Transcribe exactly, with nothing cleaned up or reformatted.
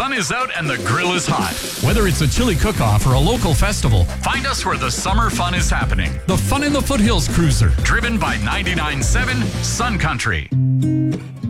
sun is out and the grill is hot. Whether it's a chili cook-off or a local festival, find us where the summer fun is happening. The Fun in the Foothills Cruiser, driven by ninety-nine point seven Sun Country.